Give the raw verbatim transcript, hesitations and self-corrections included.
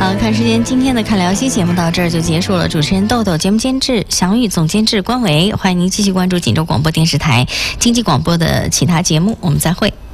好，看时间，今天的看聊西节目到这儿就结束了。主持人豆豆，节目监制祥宇，总监制关维。欢迎您继续关注锦州广播电视台经济广播的其他节目，我们再会。